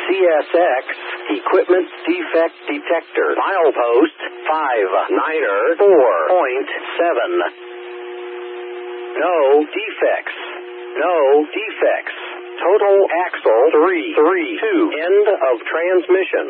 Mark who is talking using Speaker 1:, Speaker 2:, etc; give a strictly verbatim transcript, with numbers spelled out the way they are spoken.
Speaker 1: S X Equipment Defect Detector. Milepost five niner four point seven. No defects. No defects. Total axle three three two. End of transmission.